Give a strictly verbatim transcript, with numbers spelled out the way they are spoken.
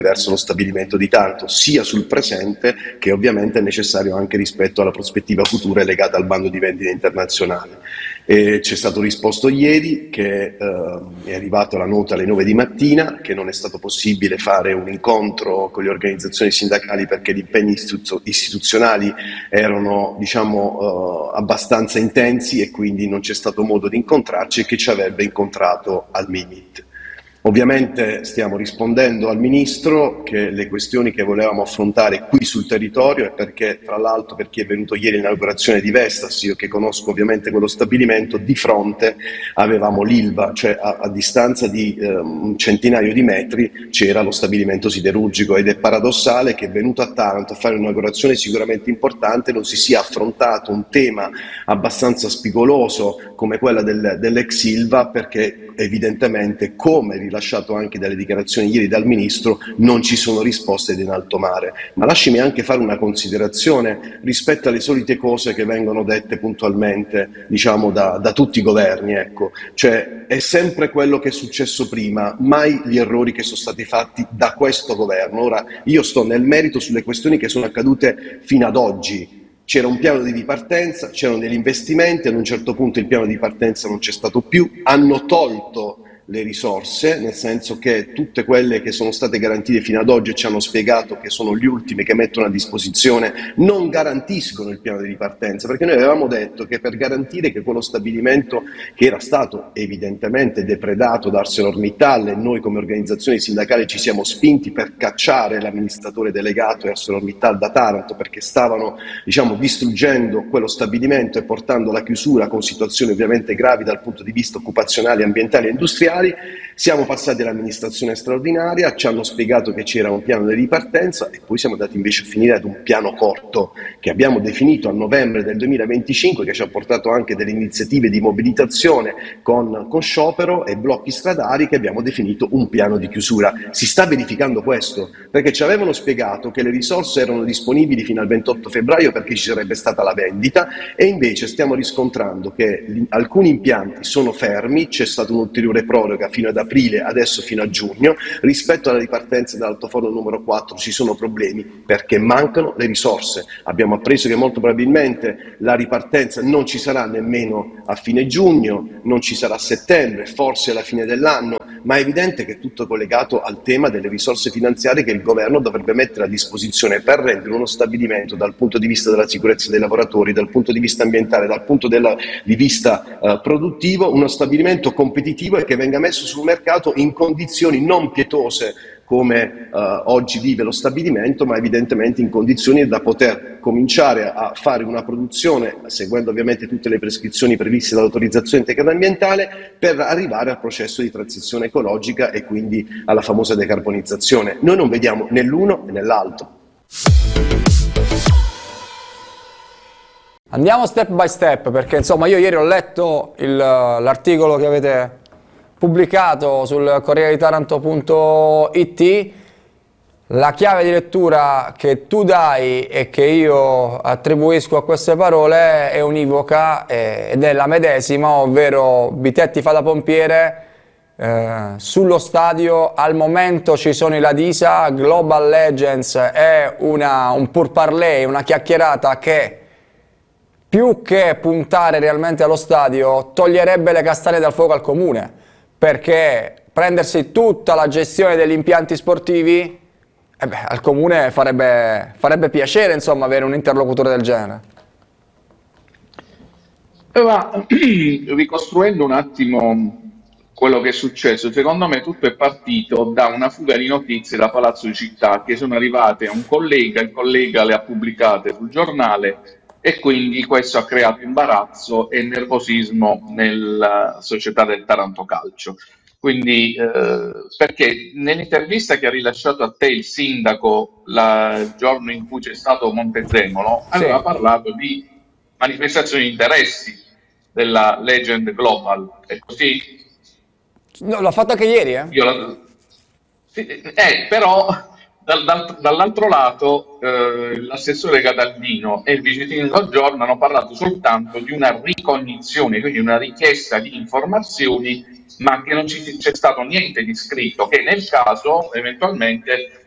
verso lo stabilimento di Taranto, sia sul presente che ovviamente è necessario anche rispetto alla prospettiva futura legata al bando di vendita internazionale. E c'è stato risposto ieri che eh, è arrivata la nota alle nove di mattina, che non è stato possibile fare un incontro con le organizzazioni sindacali perché gli impegni istituzio- istituzionali erano, diciamo, eh, abbastanza intensi e quindi non c'è stato modo di incontrarci, e che ci avrebbe incontrato al Mimit. Ovviamente stiamo rispondendo al Ministro che le questioni che volevamo affrontare qui sul territorio, e perché tra l'altro, per chi è venuto ieri all'inaugurazione di Vestas, io che conosco ovviamente quello stabilimento, di fronte avevamo l'Ilva, cioè a, a distanza di eh, un centinaio di metri c'era lo stabilimento siderurgico, ed è paradossale che venuto a Taranto a fare un'inaugurazione sicuramente importante non si sia affrontato un tema abbastanza spigoloso come quella del, dell'ex Ilva, perché evidentemente, come rilasciato anche dalle dichiarazioni ieri dal Ministro, non ci sono risposte in alto mare. Ma lasciami anche fare una considerazione rispetto alle solite cose che vengono dette puntualmente, diciamo, da, da tutti i governi. Ecco. Cioè, è sempre quello che è successo prima, mai gli errori che sono stati fatti da questo governo. Ora, io sto nel merito sulle questioni che sono accadute fino ad oggi. C'era un piano di ripartenza, c'erano degli investimenti, ad un certo punto il piano di partenza non c'è stato più, hanno tolto le risorse, nel senso che tutte quelle che sono state garantite fino ad oggi, ci hanno spiegato che sono gli ultimi che mettono a disposizione, non garantiscono il piano di ripartenza, perché noi avevamo detto che per garantire che quello stabilimento, che era stato evidentemente depredato da ArcelorMittal, e noi come organizzazione sindacale ci siamo spinti per cacciare l'amministratore delegato e ArcelorMittal da Taranto, perché stavano, diciamo, distruggendo quello stabilimento e portando alla chiusura, con situazioni ovviamente gravi dal punto di vista occupazionale, ambientale e industriale. Siamo passati all'amministrazione straordinaria, ci hanno spiegato che c'era un piano di ripartenza, e poi siamo andati invece a finire ad un piano corto che abbiamo definito a novembre del duemilaventicinque, che ci ha portato anche delle iniziative di mobilitazione con, con sciopero e blocchi stradali, che abbiamo definito un piano di chiusura. Si sta verificando questo, perché ci avevano spiegato che le risorse erano disponibili fino al ventotto febbraio perché ci sarebbe stata la vendita, e invece stiamo riscontrando che gli, alcuni impianti sono fermi, c'è stata un'ulteriore proroga fino ad aprile, adesso fino a giugno. Rispetto alla ripartenza dell'altoforno numero quattro ci sono problemi perché mancano le risorse. Abbiamo appreso che molto probabilmente la ripartenza non ci sarà nemmeno a fine giugno, non ci sarà a settembre, forse alla fine dell'anno, ma è evidente che è tutto collegato al tema delle risorse finanziarie che il governo dovrebbe mettere a disposizione per rendere uno stabilimento, dal punto di vista della sicurezza dei lavoratori, dal punto di vista ambientale, dal punto della, di vista eh, produttivo, uno stabilimento competitivo e che venga messo sul mercato in condizioni non pietose come eh, oggi vive lo stabilimento, ma evidentemente in condizioni da poter cominciare a fare una produzione, seguendo ovviamente tutte le prescrizioni previste dall'autorizzazione tecnica ambientale, per arrivare al processo di transizione ecologica e quindi alla famosa decarbonizzazione. Noi non vediamo né l'uno né l'altro. Andiamo step by step, perché insomma io ieri ho letto il, l'articolo che avete pubblicato sul Corriere di Taranto punto it. La chiave di lettura che tu dai e che io attribuisco a queste parole è univoca ed è la medesima, ovvero Bitetti fa da pompiere. Eh, sullo stadio al momento ci sono i Ladisa, Global Legends è una, un pourparlers, una chiacchierata che più che puntare realmente allo stadio toglierebbe le castagne dal fuoco al comune, perché prendersi tutta la gestione degli impianti sportivi, eh beh, al comune farebbe, farebbe piacere, insomma, avere un interlocutore del genere. Ma, ricostruendo un attimo quello che è successo, secondo me tutto è partito da una fuga di notizie da Palazzo di Città che sono arrivate a un collega, il collega le ha pubblicate sul giornale, e quindi questo ha creato imbarazzo e nervosismo nella società del Taranto Calcio. Quindi, eh, perché nell'intervista che ha rilasciato a te il sindaco la, il giorno in cui c'è stato Montezemolo, sì, aveva parlato di manifestazioni di interessi della Legend Global, è così? No, l'ho fatto anche ieri, eh? Io la, sì, eh, però dal, dal, dall'altro lato eh, l'assessore Cataldino e il vice sindaco Giorno hanno parlato soltanto di una ricognizione, quindi una richiesta di informazioni, ma che non ci, c'è stato niente di scritto, che nel caso eventualmente